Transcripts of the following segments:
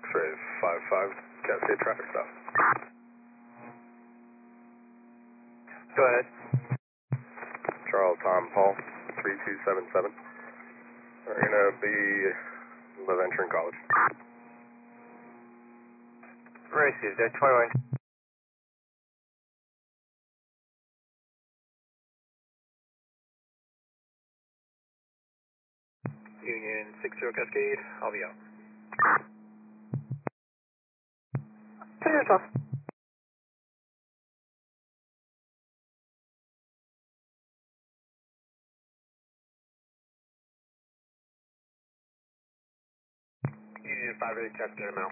X-ray 55, Cascade traffic stop. Go ahead. Charles Tom Paul, 3277. We're going to be Leventuring College. Race is there, 21. Union 60 Cascade, I'll be out. Clear 12. Union 58 Cascade, I'm out.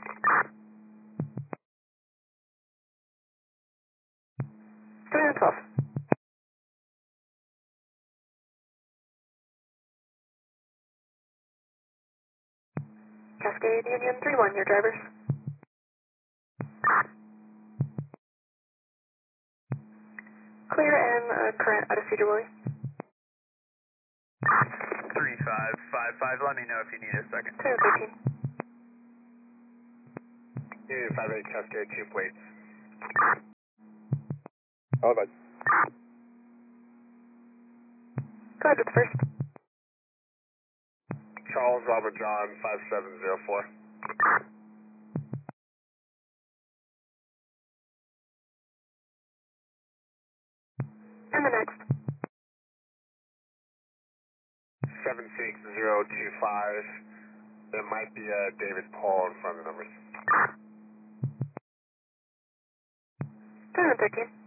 Clear 12. Cascade Union 31, your drivers. Clear and current out of Cedar Woolley. 3555, let me know if you need a second. Clear 13. Union 58 Cascade, 2 plates. All right. Go ahead with the first. Charles Robert John 5704. And the next. 76025. There might be a David Paul in front of the numbers. Clear 13.